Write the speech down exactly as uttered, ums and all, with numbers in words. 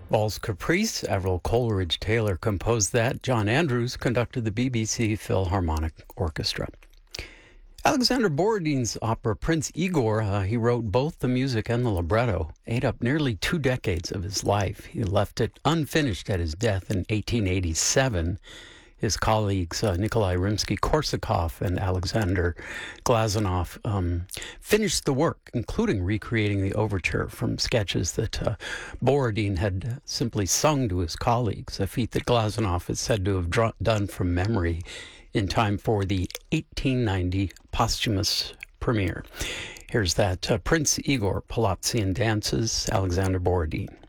Ball's Caprice, Avril Coleridge-Taylor composed that. John Andrews conducted the B B C Philharmonic Orchestra. Alexander Borodin's opera Prince Igor, uh, he wrote both the music and the libretto, ate up nearly two decades of his life. He left it unfinished at his death in eighteen eighty-seven. His colleagues, uh, Nikolai Rimsky-Korsakov and Alexander Glazunov, um, finished the work, including recreating the overture from sketches that uh, Borodin had simply sung to his colleagues, a feat that Glazunov is said to have draw- done from memory in time for the eighteen ninety posthumous premiere. Here's that uh, Prince Igor Palatzian dances, Alexander Borodin.